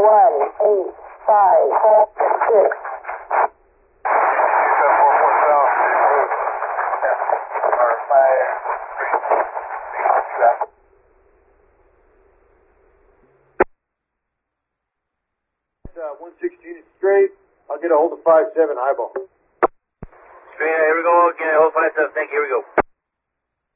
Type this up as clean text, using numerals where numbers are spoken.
116 is straight. I'll get a hold of 5-7 highball. Straight, here we go again. Hold 5-7. Thank you. Here we go.